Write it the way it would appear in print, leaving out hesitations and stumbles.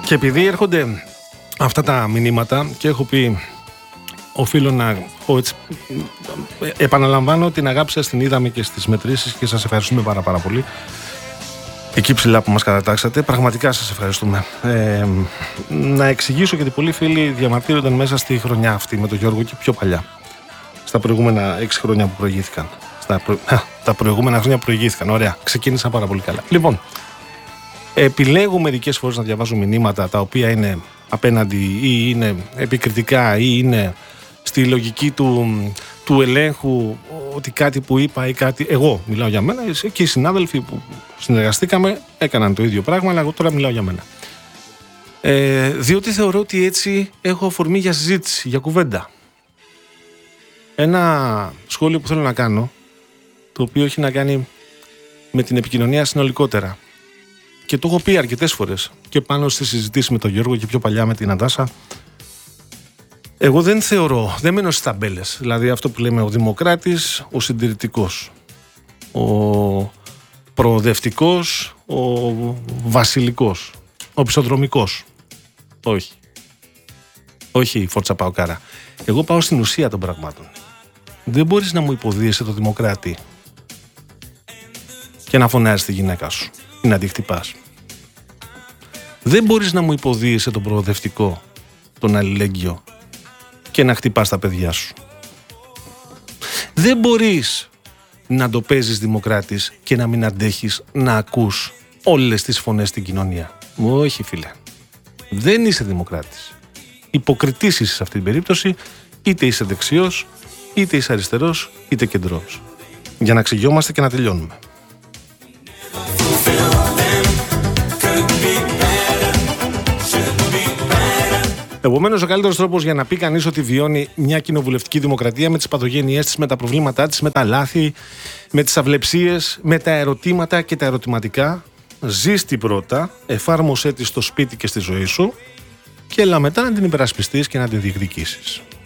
Και επειδή έρχονται αυτά τα μηνύματα και έχω πει, οφείλω να επαναλαμβάνω την αγάπη σας, την είδαμε και στις μετρήσεις και σας ευχαριστούμε πάρα πολύ. Εκεί ψηλά που μας κατατάξατε, πραγματικά σας ευχαριστούμε. Να εξηγήσω, γιατί πολλοί φίλοι διαμαρτύρονταν μέσα στη χρονιά αυτή με τον Γιώργο και πιο παλιά. Στα προηγούμενα 6 χρόνια που προηγήθηκαν. Τα προηγούμενα χρόνια προηγήθηκαν. Ωραία, ξεκίνησαν πάρα πολύ καλά. Λοιπόν, επιλέγω μερικές φορές να διαβάζω μηνύματα τα οποία είναι απέναντι ή είναι επικριτικά ή είναι στη λογική του ελέγχου, ότι κάτι που είπα ή κάτι. Εγώ μιλάω για μένα και οι συνάδελφοι που συνεργαστήκαμε έκαναν το ίδιο πράγμα, αλλά εγώ τώρα μιλάω για μένα. Διότι θεωρώ ότι έτσι έχω αφορμή για συζήτηση, για κουβέντα. Ένα σχόλιο που θέλω να κάνω, το οποίο έχει να κάνει με την επικοινωνία συνολικότερα. Και το έχω πει αρκετές φορές και πάνω στη συζητήση με τον Γιώργο και πιο παλιά με την Αντάσα. Εγώ δεν μένω στις ταμπέλες. Δηλαδή αυτό που λέμε ο δημοκράτης, ο συντηρητικός, ο προοδευτικός, ο βασιλικός, ο πισοδρομικός. Όχι η Φόρτσα Παοκάρα. Εγώ πάω στην ουσία των πραγμάτων. Δεν μπορείς να μου υποδίεσαι το δημοκράτη και να φωνάζεις τη γυναίκα σου ή να τη χτυπάς. Δεν μπορείς να μου υποδίεσαι τον προοδευτικό, τον αλληλέγγυο και να χτυπάς τα παιδιά σου. Δεν μπορείς να το παίζεις δημοκράτης και να μην αντέχεις να ακούς όλες τις φωνές στην κοινωνία. Όχι φίλε, δεν είσαι δημοκράτης. Υποκριτής είσαι σε αυτή την περίπτωση, είτε είσαι δεξιός, είτε είσαι αριστερός, είτε κεντρός. Για να ξεγιόμαστε και να τελειώνουμε. Επομένως, ο καλύτερος τρόπος για να πει κανείς ότι βιώνει μια κοινοβουλευτική δημοκρατία με τις παθογένειές της, με τα προβλήματά της, με τα λάθη, με τις αυλεψίες, με τα ερωτήματα και τα ερωτηματικά, ζήστη πρώτα, εφάρμοσέ τη στο σπίτι και στη ζωή σου και έλα μετά να την υπερασπιστείς και να την διεκδικήσεις.